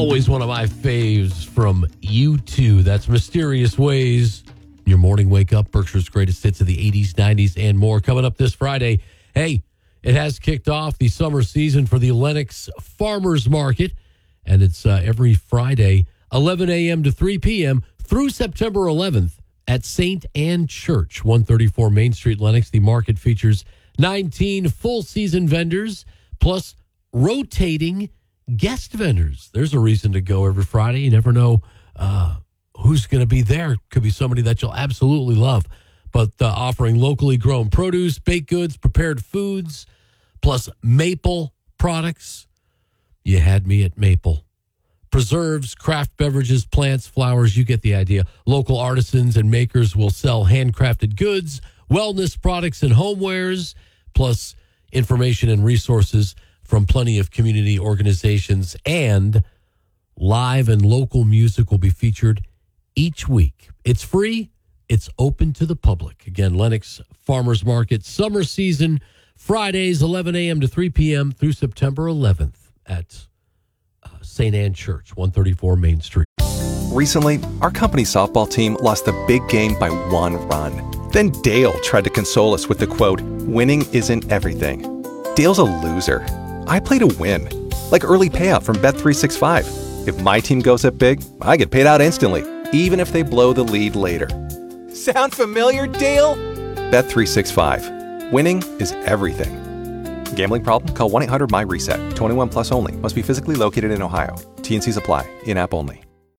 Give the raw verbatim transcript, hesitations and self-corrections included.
Always one of my faves from U two. That's Mysterious Ways. Your morning wake up, Berkshire's greatest hits of the eighties, nineties, and more. Coming up this Friday. Hey, it has kicked off the summer season for the Lenox Farmers Market, and it's uh, every Friday, eleven a.m. to three p.m. through September eleventh at Saint Anne Church, one thirty-four Main Street, Lenox. The market features nineteen full-season vendors, plus rotating guest vendors. There's a reason to go every Friday. You never know uh, who's going to be there. Could be somebody that you'll absolutely love. But uh, offering locally grown produce, baked goods, prepared foods, plus maple products. You had me at maple. Preserves, craft beverages, plants, flowers, you get the idea. Local artisans and makers will sell handcrafted goods, wellness products, and homewares, plus information and resources from plenty of community organizations. And live and local music will be featured each week. It's free. It's open to the public. Again, Lenox Farmers Market, summer season, Fridays, eleven a.m. to three p.m. through September eleventh at uh, Saint Anne Church, one thirty-four Main Street. Recently, our company softball team lost the big game by one run. Then Dale tried to console us with the quote, "Winning isn't everything." Dale's a loser. I play to win, like early payout from Bet three sixty-five. If my team goes up big, I get paid out instantly, even if they blow the lead later. Sound familiar, Dale? Bet three sixty-five. Winning is everything. Gambling problem? Call one eight hundred M Y RESET. twenty-one plus only. Must be physically located in Ohio. T N Cs apply. In-app only.